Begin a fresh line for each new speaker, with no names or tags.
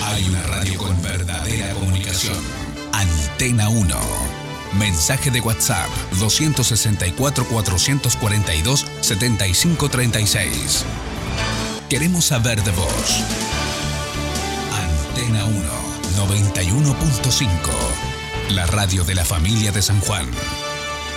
Hay una radio con verdadera comunicación. Antena 1. Mensaje de WhatsApp 264-442-7536. Queremos saber de vos. Antena 1, 91.5. La radio de la familia de San Juan.